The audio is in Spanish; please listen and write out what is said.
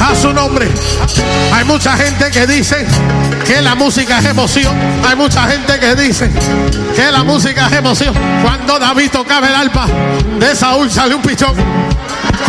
A su nombre. Hay mucha gente que dice que la música es emoción. Hay mucha gente que dice que la música es emoción. Cuando David tocaba el arpa, de Saúl salió un pichón.